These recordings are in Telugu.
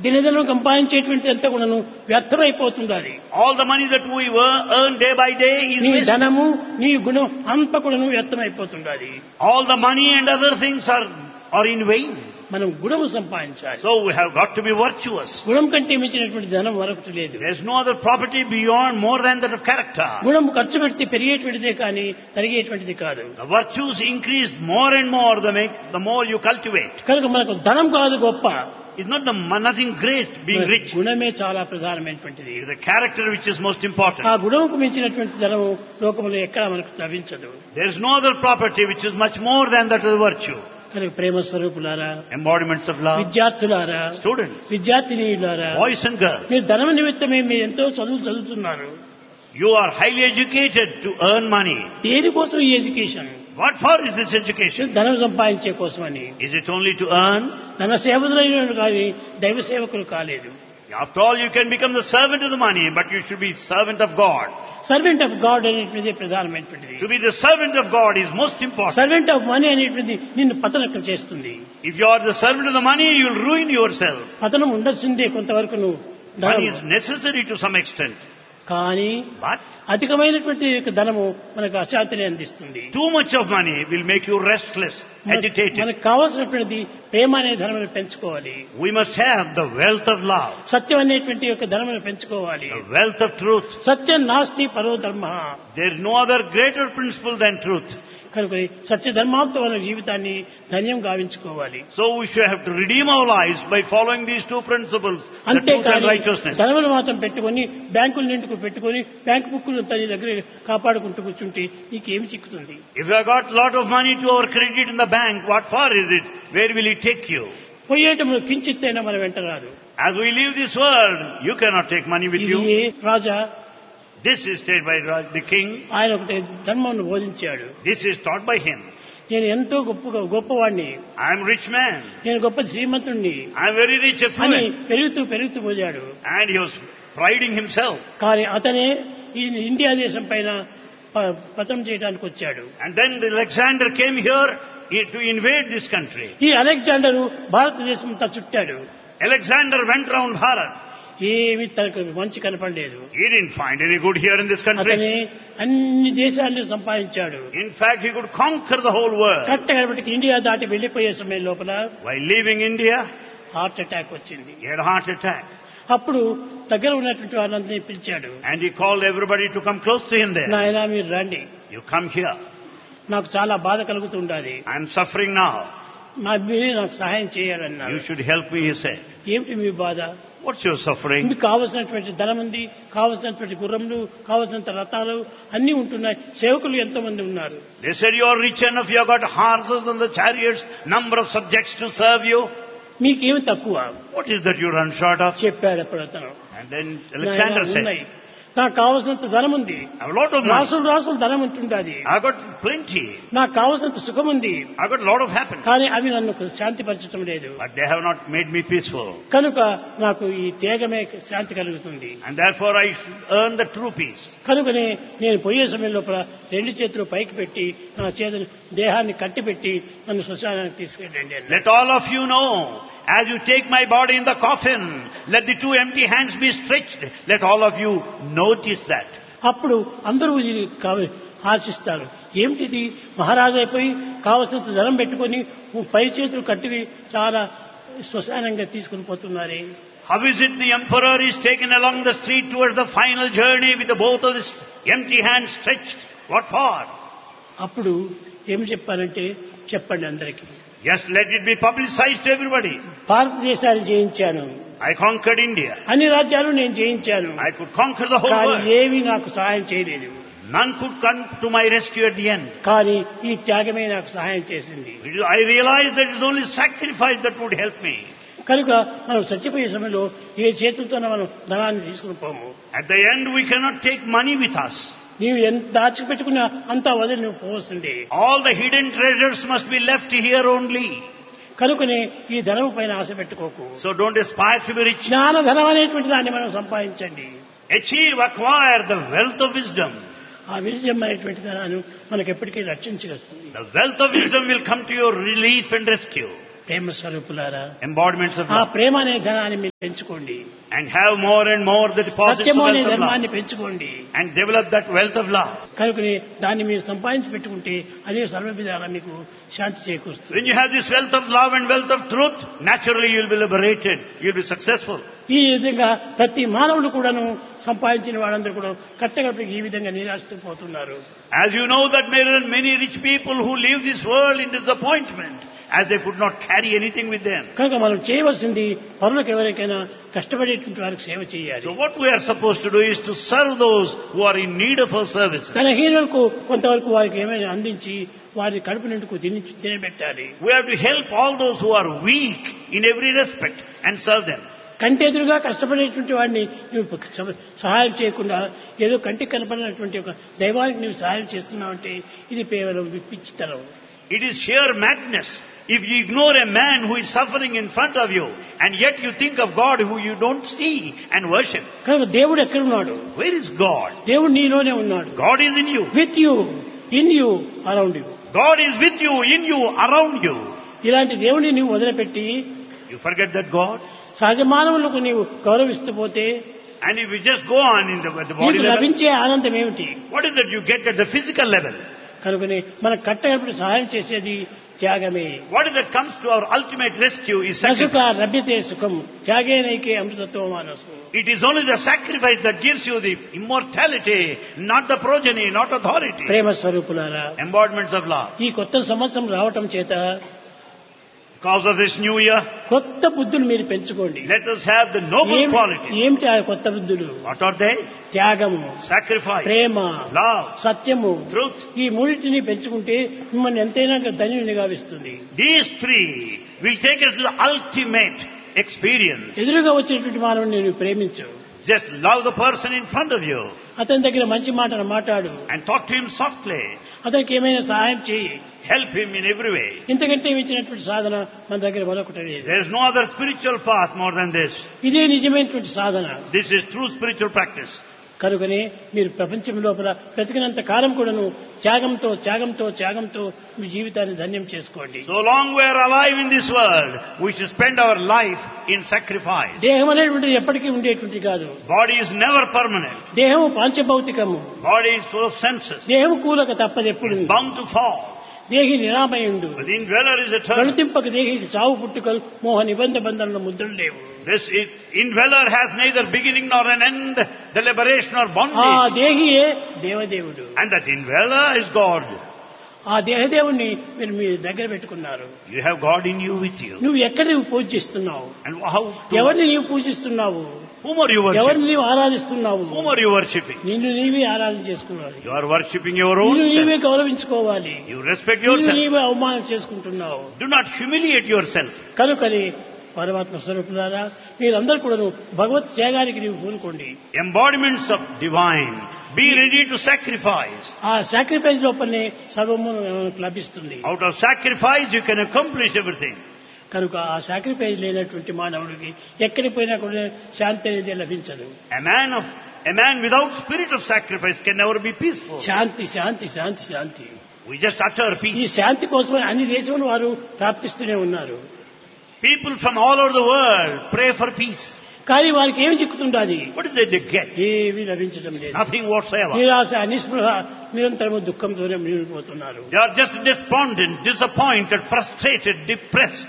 దినదినం సంపాదించేటువంటి అంతా కూడాను వ్యర్థమైపోతుండాలి. All the money that we earn day by day is నీ wasted. ధనము నీ గుణం అంతా కూడాను వ్యర్థమైపోతుండాలి. All the money and other things are in vain. మనం గుణము సంపాదించాలి. So we have got to be virtuous. గుణం కంటే మించినటువంటి ధనం మరొకటి లేదు. There is no other property beyond more than that of character. గుణం ఖర్చు పెడితే పెరిగేటువంటిదే కానీ తరిగేటువంటిది కాదు. The virtues increase more and more the more you cultivate. కనుక మనకు ధనం కాదు గొప్ప, It's not nothing great being rich. గుణమే చాలా ప్రధానమైనటువంటిది. It is the character which is most important. ఆ గుణంకు మించినటువంటి ధనము లోకంలో ఎక్కడా మనకు లభించదు. There is no other property which is much more than that of virtue. కనుక ప్రేమ స్వరూపులారా, Embodiments of love. విద్యార్థులారా, Students, విద్యార్థినీయులారా, boys and girls, మీరు ధనం నిమిత్తమే మీరు ఎంతో చదువుతున్నారు. you are highly educated to earn money. దేనికోసం ఈ education? What for is this education? ధనం సంపాదించే కోసమని. Is it only to earn? ధన సేవకులైన కానీ దైవ సేవకులు కాలేదు. After all, you can become the servant of the money, but you should be servant of God. Servant of God అనేటువంటిది ప్రధానమైనటువంటిది. To be the servant of God is most important. Servant of money అనేటువంటిది నిన్ను పతనం చేస్తుంది. If you are the servant of the money, you will ruin yourself. పతనం ఉండొచ్చిందే కొంతవరకు నువ్వు. Money is necessary to some extent. కానీ But అధికమైనటువంటి ధనము మనకు అశాంతిని అందిస్తుంది. too much of money will make you restless, agitated. మనకు కావాల్సినటువంటి ప్రేమ అనే ధనమును పెంచుకోవాలి. We must have the wealth of love, సత్యం అనేటువంటి యొక్క ధనమును పెంచుకోవాలి. the wealth of truth. సత్యం నాస్తి పరో ధర్మ. There is no other greater principle than truth. కనుక సత్య ధర్మాంతో మన జీవితాన్ని ధన్యం గావించుకోవాలి. So we should have to redeem our lives by following these two principles, the truth and అంతేకాని righteousness. ధనమును మాత్రం పెట్టుకొని బ్యాంకుల నిండుకు పెట్టుకొని బ్యాంకు బుక్కులు తన దగ్గర కాపాడుకుంటూ కూర్చుంటే నీకేమి చిక్కుతుంది? If you have got lot of money to our credit in the bank, what for is it? Where will it take you? పోయేటప్పుడు కించిత్తైనా మన వెంట రాదు. As we leave this world, you cannot take money with ఇది you. Raja This is stated by the king. ఆయన ఒకటి ధర్మమును బోధించాడు. This is taught by him. నేను ఎంతో గొప్పవాడిని, I am rich man. నేను గొప్ప శ్రీమంతుణ్ణి I am very rich, అని affluent. పెరుగుతూ పోయాడు. And he was priding himself. కానీ అతనే ఈ ఇండియా దేశం పైన పతనం చేయడానికి వచ్చాడు. And then Alexander came here to invade this country. ఈ అలెగ్జాండరు భారతదేశం అంతా చుట్టాడు. Alexander went round Bharat. ఏమి తనకు మంచి కనపడలేదు. He didn't find any good here in this country. అతనే అన్ని దేశాలను సంపాదించాడు. In fact, he could conquer the whole world. Correct India దాటి వెళ్లిపోయే సమయం లోపల While leaving India, heart attack వచ్చింది. he had a heart attack. అప్పుడు దగ్గర ఉన్నటువంటి వాళ్ళందరినీ పిలిచాడు. And he called everybody to come close to him there. నాయనా మీరు రండి, You come here. నాకు చాలా బాధ కలుగుతుండాలి, I am suffering now. మీరే నాకు సహాయం చేయాలన్నారు. You should help me, he said. ఏమిటి మీ బాధ? What's your suffering? మీకు కావలసినటువంటి ధనం ఉంది, కావలసినటువంటి గుర్రములు, కావలసినంత రథాలు అన్ని ఉంటున్నాయి, సేవకులు ఎంతో మంది ఉన్నారు. They said you are rich enough, you have got horses and the chariots, number of subjects to serve you. మీకేమి తక్కువ What is that you run short of? చెప్పాడు అప్పుడు అతను. And then Alexander said, ఉన్నాయి, నాకు కావలసినంత ధనం ఉంది, I have a lot of money. రాసులు ధనం ఉంటుండాది, I got plenty. నాకు కావలసినంత సుఖం ఉంది, I got a lot of happiness. కానీ అవి నన్ను శాంతిపరచడం లేదు. But they have not made me peaceful. కనుక నాకు ఈ త్యాగమే శాంతి కలుగుతుంది. And therefore I should earn the true peace. కనుకనే నేను పోయే సమయం లోపల రెండు చేతులు పైకి పెట్టి నా చేతులు దేహాన్ని కట్టిపెట్టి నన్ను శ్మశానానికి తీసుకెళ్ళండి అన్నాడు. Let all of you know, as you take my body in the coffin, let the two empty hands be stretched. Let all of you notice that. అప్పుడు అందరూ ఇది ఆశిస్తారు. ఏమిటిది, మహారాజు అయిపోయి కావలసినంత ధనం పెట్టుకొని పై చేతులు కట్టి చాలా శ్మశానంగా తీసుకుని పోతున్నారే. How is it the emperor is taken along the street towards the final journey with both of his empty hands stretched? What for? అప్పుడు ఏం చెప్పారంటే, చెప్పండి అందరికీ, Yes, let it be publicized to everybody. భారతదేశాన్ని జయించాను, I conquered India. అన్ని రాజ్యాలు నేను జయించాను, I could conquer the whole కానీ world. ఏమీ నాకు సహాయం చేయలేదు. None could come to my rescue at the end. కానీ ఈ త్యాగమే నాకు సహాయం చేసింది. I realized that it is only sacrifice that would help me. కనుక మనం చచ్చిపోయే సమయంలో ఏ చేతులతోనే మనం ధనాన్ని తీసుకుని పోము. At the end we cannot take money with us. నీవు ఎంత దాచిపెట్టుకున్నా అంతా వదిలి నువ్వు పోవలసిందే. All the hidden treasures must be left here only. కనుకనే ఈ ధనము పైన ఆశ పెట్టుకోకు. So don't aspire to be rich. జ్ఞాన ధనం అనేటువంటి దాన్ని మనం సంపాదించండి. Acquire the wealth of wisdom. ఆ విజయం అనేటువంటి ధనాన్ని మనకు ఎప్పటికీ రక్షించగలుగుతుంది. The wealth of wisdom will come to your relief and rescue. ప్రేమ స్వరూపులారా, embodiments of ఆ love. ప్రేమ అనే ధనాన్ని మీరు పెంచుకోండి, And have more and more the deposits of సత్యము అనే wealth of love. ధర్మాన్ని పెంచుకోండి. And develop that wealth of love. కనుకనే దాన్ని మీరు సంపాదించి పెట్టుకుంటే అదే సర్వవిధాలా మీకు శాంతి చేకూరుస్తుంది. When you have this wealth of love and wealth of truth, naturally you will be liberated. You will be successful. ఈ విధంగా ప్రతి మానవుడు కూడాను సంపాదించిన వాళ్ళందరూ కూడా కట్టగట్టుకు ఈ విధంగా నిరాశతో పోతున్నారు. As you know that there are many rich people who leave this world in disappointment, as they could not carry anything with them. కనుక మనం చేయవలసింది పరులకు ఎవరికైనా కష్టపడేటువంటి వారికి సేవ చేయాలి. So what we are supposed to do is to serve those who are in need of our services. తన హీనులకు కొంతవరకు వారికి ఏమైనా అందించి వారి కడుపు నిండుకు తినబెట్టాలి. We have to help all those who are weak in every respect and serve them. కంటెదురుగా కష్టపడేటువంటి వాడిని నువ్వు సహాయం చేయకుండా ఏదో కంటికి కనపడినటువంటి ఒక దైవానికి నువ్వు సహాయం చేస్తున్నావంటే ఇది కేవలం పిచ్చితనం. It is sheer madness if you ignore a man who is suffering in front of you and yet you think of God who you don't see and worship. కనుక దేవుడు ఎక్కడున్నాడు? Where is God? దేవుడు నీలోనే ఉన్నాడు. God is in you. With you, in you, around you. God is with you, in you, around you. ఇలాంటి దేవుడిని నువ్వు వదిలిపెట్టి You forget that God, సహజ మానవులకు నీవు గౌరవిస్తూ పోతే and if you just go on in the body నీకు level, లభించే ఆనందం ఏమిటి? what is that you get at the physical level? కనుకనే మన కట్టగప్పుడు సహాయం చేసేది త్యాగమే. What is that comes to our ultimate rescue is నసుక sacrifice. లభ్యతే సుఖం త్యాగేనైకే అమృతత్వ మానసు. It is only the sacrifice that gives you the immortality, not the progeny, not authority. ప్రేమ స్వరూపులారా, Embodiments of love. ఈ కొత్త సంవత్సరం రావటం చేత Because of this new year, కొత్త బుద్ధులు మీరు పెంచుకోండి. let us have the noble qualities. ఏమిటి ఆ కొత్త బుద్ధులు? What are they? త్యాగము, Sacrifice, ప్రేమ, love, సత్యము. truth. ఈ మూడింటిని పెంచుకుంటే మిమ్మల్ని ఎంతైనా ధన్యుని గావిస్తుంది. These three will take us to the ultimate experience. ఎదురుగా వచ్చేటువంటి మానవుని నేను ప్రేమించు. Just love the person in front of you అతని దగ్గర మంచి మాటలు మాట్లాడు. and talk to him softly. అతనికి ఏమైనా సహాయం చేయి. Help him in every way. ఇంతకంటే ఇచ్చినటువంటి సాధన మన దగ్గర మరొకటి లేదు. There is no other spiritual path more than this. ఇదే నిజమైనటువంటి సాధన. This is true spiritual practice. కనుకనే మీరు ప్రపంచం లోపల బ్రతికినంత కాలం కూడాను త్యాగంతో త్యాగంతో త్యాగంతో మీ జీవితాన్ని ధన్యం చేసుకోండి. So long we are alive in this world, we should spend our life in sacrifice. దేహం అనేటువంటిది ఎప్పటికీ ఉండేటువంటి కాదు. Body is never permanent. దేహము పాంచభౌతికము. Body is full of senses. దేహము కూలక తప్పదు ఎప్పుడు. It is bound to fall. దేహి నిరామయుండు. But the indweller is eternal. గణితింపక దేహికి చావు పుట్టుకలు మోహ నిబంధ బంధనల ముద్రలు లేవు. This indweller has neither beginning nor an end, the liberation or ఆ bondage. దేహియే దేవదేవుడు. And that indweller is God. ఆ దేహదేవుణ్ణి మీరు మీ దగ్గర పెట్టుకున్నారు. You have God in you with you. నువ్వు ఎక్కడ నువ్వు పూజిస్తున్నావు? And how? ఎవరిని నీవు పూజిస్తున్నావు? Whom are you ఎవరిని worshipping? నీవు ఆరాధిస్తున్నావు? Whom are you worshipping? నిన్ను నీవే ఆరాధన చేసుకోవాలి. You are worshipping your own నిన్ను నీవే self. గౌరవించుకోవాలి. You respect నిన్ను yourself. నీవే అవమానం చేసుకుంటున్నావు. Do not humiliate yourself. కనుకని పరమాత్మ స్వరూపులారా మీరందరూ కూడా భగవత్ త్యాగానికి నీవు పూనుకోండి. Embodiments of divine. Be ready to sacrifice. ఆ సాక్రిఫైస్ లోపలనే సర్వము లభిస్తుంది. Out of sacrifice you can accomplish everything. కనుక ఆ సాక్రిఫైస్ లేనటువంటి మానవుడికి ఎక్కడికి పోయినా కూడా శాంతి అనేది లభించదు. A man without spirit of sacrifice can never be peaceful. Shanti Shanti Shanti Shanti. We just utter ఈ peace. శాంతి కోసమే అన్ని దేశములు వారు ప్రార్థిస్తూనే ఉన్నారు. People from all over the world pray for peace. కానీ వారికి ఏమి చిక్కుతుండాలి? What is it they get? ఏమీ లభించడం లేదు. Nothing whatsoever. నిరాశ నిస్పృహ నిరంతరము దుఃఖంతోనే మిగిలిపోతున్నారు. They are just despondent, disappointed, frustrated, depressed.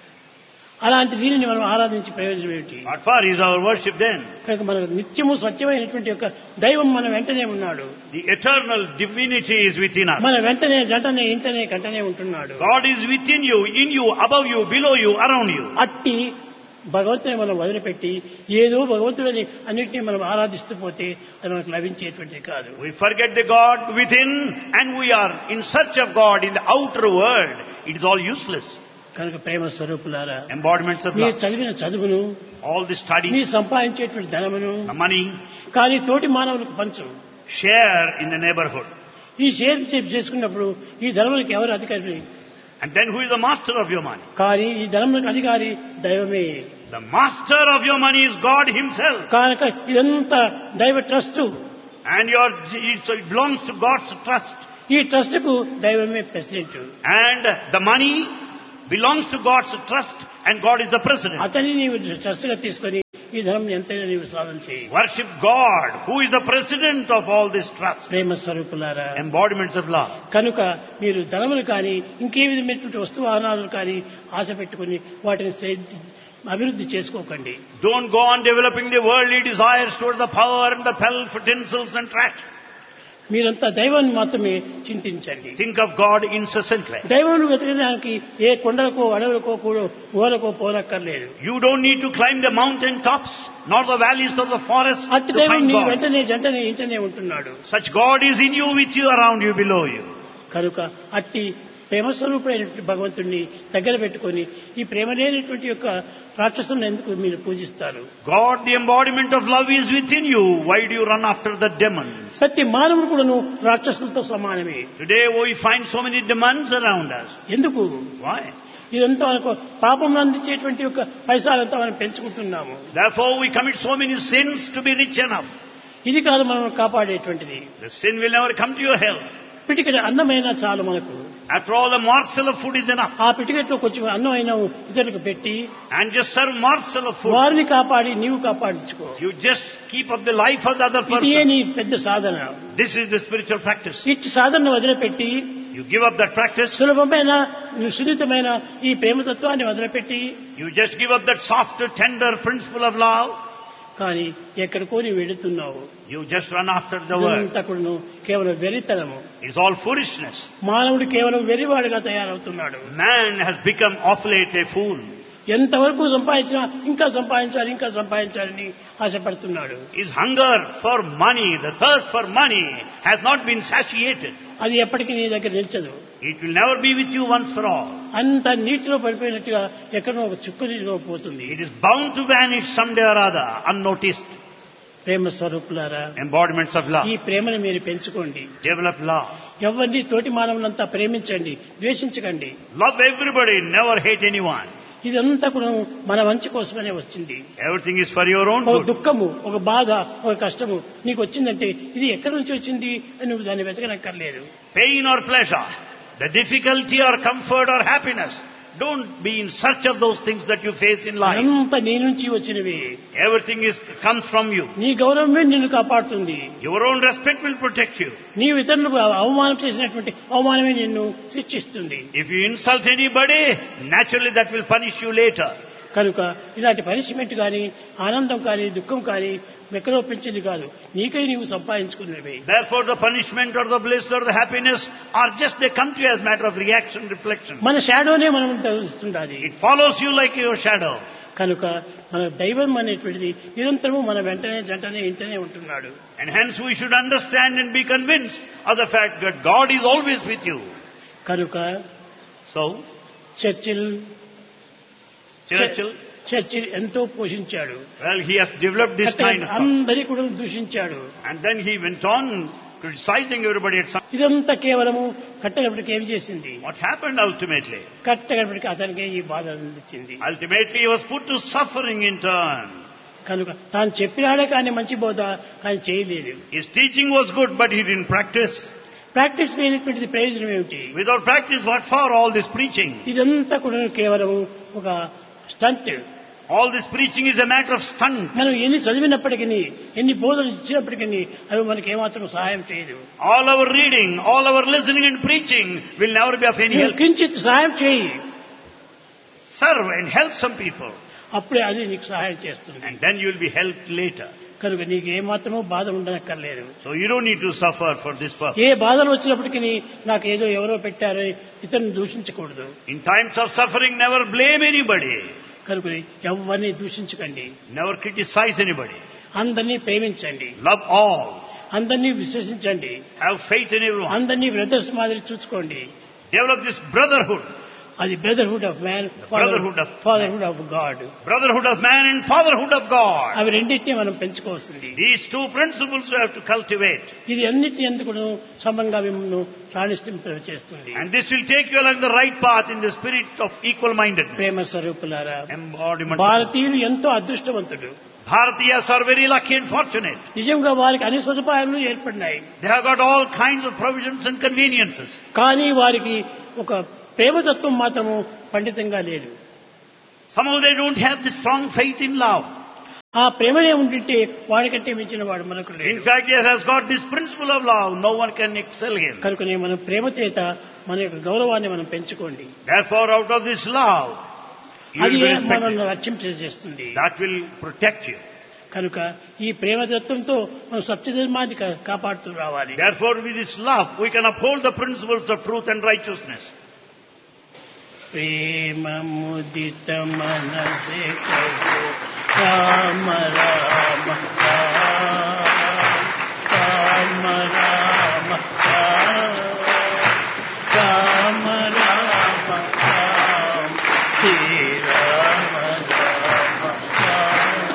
అలాంటి దీనిని మనం ఆరాధించి ప్రయోజనం ఏమిటి? What for is our worship then? కనుక మనకు నిత్యము సత్యమైనటువంటి యొక్క దైవం మన వెంటనే ఉన్నాడు. The eternal divinity is within us. మన వెంటనే జంటనే ఇంటనే కంటనే ఉంటున్నాడు. God is within you, in you, above you, below you, around you. అట్టి భగవంతుని మనం వదిలిపెట్టి ఏదో భగవంతుడిని అన్నింటినీ మనం ఆరాధిస్తూ పోతే అది మనకు లభించేటువంటిది కాదు. We forget the God within and we are in search of God in the outer world. It is all useless. కనుక ప్రేమ స్వరూపులారా Embodiments of మీరు love. చదివిన చదువును All the మీరు studies, సంపాదించేటువంటి ధనమును the money, కానీ తోటి మానవులకు పంచు. share in the neighborhood. ఈ షేర్ చేసుకున్నప్పుడు ఈ ధనములకు ఎవరు అధికారి? And then who is the master of your money? కానీ ఈ ధనములకు అధికారి దైవమే. The master of your money is God himself. కనుక ఇదంతా దైవ trust. And so it belongs to God's trust. ఈ ట్రస్ట్ కు దైవమే president. And the money belongs to God's trust and God is the president. అతన్ని నీవు ట్రస్ట్గా తీసుకొని ఈ ధనం ఎంతైనా నీవు సాధన చేయి. Worship God, who is the president of all this trust. ప్రేమ స్వరూపులారా, Embodiments of love. కనుక మీరు ధనములు కానీ ఇంకే విధమైనటువంటి వస్తు వాహనాలు కానీ ఆశ పెట్టుకుని వాటిని అభివృద్ధి చేసుకోకండి. Don't go on developing the worldly desires towards the power and the pelf, utensils and trash. మీరంతా దైవాన్ని మాత్రమే చింతించండి. Think of God incessantly. దైవాన్ని వెతకడానికి ఏ కొండలకో అడవులకో ఊరకో పోనక్కర్లేదు. You don't need to climb the mountain tops nor the valleys of the forest అట్టి to దైవం find నీ God. వెంటనే జంటనే ఇంటనే ఉంటున్నాడు. Such God is in you, with you, around you, below you. కనుక అట్టి ప్రేమస్వరూపుడైనటువంటి భగవంతుణ్ణి దగ్గర పెట్టుకొని ఈ ప్రేమ లేనటువంటి యొక్క రాక్షసులను ఎందుకు మీరు పూజిస్తారు? God, the embodiment of love, is within you. Why do you run after the demons? ప్రతి మానవుడు కూడాను రాక్షసులతో సమానమే. Today we find so many demons around us. ఎందుకు? Why? ఇదంతా మనకు పాపం అందించేటువంటి యొక్క పైసాలంతా మనం పెంచుకుంటున్నాము. Therefore we commit so many sins to be rich enough. ఇది కాదు మనం కాపాడేటువంటిది. The sin will never come to your help. పిటికెడు అన్నమైనా చాలు మనకు. After all, a morsel of food is enough. ఆ పిటికెట్లో కొంచెం అన్నం అయినా ఇతరులకు పెట్టి And just serve morsel of food. వారిని కాపాడి నీవు కాపాడించుకో. You just keep up the life of the other ఇదే person. నీ పెద్ద సాధన. This is the spiritual practice. ఇట్టి సాధనను వదిలిపెట్టి You give up that practice. సులభమైన సున్నితమైన ఈ ప్రేమతత్వాన్ని వదిలిపెట్టి You just give up that soft, tender principle of love. కానీ ఎక్కడికో నీవు వెళుతున్నావు. You just run after the world. ఇదంతా కూడాను కేవలం వెరితనము. It's all foolishness. మానవుడు కేవలం వెరివాడుగా తయారవుతున్నాడు. Man has become of late a fool. ఎంతవరకు సంపాదించినా ఇంకా సంపాదించాలని ఆశపడుతున్నాడు. His hunger for money, the thirst for money has not been satiated. అది ఎప్పటికీ నీ దగ్గర నిల్చదు. It will never be with you once for all. అంత నీటిలో పడిపోయినట్టుగా ఎక్కడో ఒక చుక్క నీటిలో పోతుంది. It is bound to vanish someday or other, unnoticed. ప్రేమ స్వరూపులారా, Embodiments of love. ఈ ప్రేమను మీరు పెంచుకోండి. Develop love. ఎవరిని తోటి మానవులంతా ప్రేమించండి, ద్వేషించకండి. Love everybody, never hate anyone. ఇదంతా కూడా మన మంచి కోసమనే వచ్చింది. Everything is for your own ఒక good. దుఃఖము, ఒక బాధ, ఒక కష్టము నీకు వచ్చిందంటే ఇది ఎక్కడి నుంచి వచ్చింది అని నువ్వు దాన్ని వెతకనక్కర్లేదు. Pain or pleasure, the difficulty or comfort or happiness, don't be in search of those things that you face in life. అంతా నీ నుంచి వచ్చినవి. Everything comes from you. నీ గౌరవమే నిన్ను కాపాడుతుంది. Your own respect will protect you. నీవు ఇతరులకు అవమానం చేసినటువంటి అవమానమే నిన్ను శిక్షిస్తుంది. If you insult anybody, naturally that will punish you later. కనుక ఇలాంటి పనిష్మెంట్ కానీ ఆనందం కానీ దుఃఖం కానీ ఎక్కడో పెంచింది కాదు, నీకై నీవు సంపాదించుకున్నవి. Therefore the punishment or the bliss or the happiness are just, they come to you as matter of reaction, reflection. మన షాడోనే మనం తెలుస్తుండాలి. It follows you like your shadow. కనుక మన దైవం అనేటువంటిది నిరంతరము మన వెంటనే జంటనే ఇంటనే ఉంటున్నాడు. And hence we should understand and be convinced of the fact that God is always with you. కనుక So, చర్చిల్ Churchill, ఎంతో పోషించాడు. well, he has developed this kind of thought. అందరి కూడా దూషించాడు. And then he went on criticizing everybody at some. ఇదంతా కేవలము కట్టగడపటికి ఏమి చేసింది? What happened ultimately? కట్టగడపటికి అతనికి ఈ బాధ అందించింది. Ultimately he was put to suffering in turn. కనుక తాను చెప్పినాడే కానీ మంచి బోధ కానీ చేయలేదు. His teaching was good, but he didn't practice. Practice లేనటువంటిది ప్రయోజనం ఏమిటి? Without practice, what for all this preaching? ఇదంతా కూడా కేవలం ఒక stunt. All this preaching is a matter of stunt. మనం ఎన్ని చదివినప్పటికీ ఎన్ని బోధనలు ఇచ్చినప్పటికీ అవి మనకి ఏమాత్రం సహాయం చేయదు. All our reading, all our listening and preaching will never be of any help. కించిత్ సహాయం చేయి, Serve and help some people, అప్పుడే అది నీకు సహాయం చేస్తుంది. and then you will be helped later. కనుక నీకు ఏమాత్రమో బాధ ఉండనక్కర్లేదు. So you don't need to suffer for this purpose. ఏ బాధలు వచ్చినప్పటికీ నాకు ఏదో ఎవరో పెట్టారో ఇతరుని దూషించకూడదు. In times of suffering, never blame anybody. కనుక ఎవరిని దూషించకండి. Never criticize anybody. అందరినీ ప్రేమించండి. Love all. అందరినీ విశ్వసించండి. Have faith in everyone. అందరినీ బ్రదర్స్ మాదిరి చూసుకోండి. Develop this brotherhood. అది brotherhood of man, fatherhood of God. Brotherhood of man and fatherhood of God. అవి రెండింటినీ మనం పెంచుకోవాల్సింది. These two principles we have to cultivate. ఇది అన్నిటి ఎందుకు సమంగా మిమ్మల్ని రాణింప చేస్తుంది. And this will take you along the right path in the spirit of equal-mindedness. ప్రేమ స్వరూపులారా, Embodiment. భారతీయులు ఎంతో అదృష్టవంతుడు. Bharatiyas are very lucky and fortunate. నిజంగా వారికి అన్ని సదుపాయాలు ఏర్పడినాయి. They have got all kinds of provisions and conveniences. కానీ వారికి ఒక ప్రేమతత్వం మాత్రము పండితంగా లేడు. Somehow they don't have the strong faith in love. ఆ ప్రేమనే ఉంటుంటే వాడికంటే మించిన వాడు మనకు In లేడు. fact, he has got this principle of love. No one can excel him. కనుకనే మనం ప్రేమ చేత మన యొక్క గౌరవాన్ని మనం పెంచుకోండి. Therefore, out of this love, you అది will be respected. మనల్ని రక్షణ చేస్తుంది. That will protect you. కనుక ఈ ప్రేమ తత్వంతో మనం సత్యధర్మాన్ని కాపాడుతూ రావాలి. Therefore, with this love, we can uphold the principles of truth and righteousness. ప్రేమ ముదిత మనసే కహో రామ రామ రామ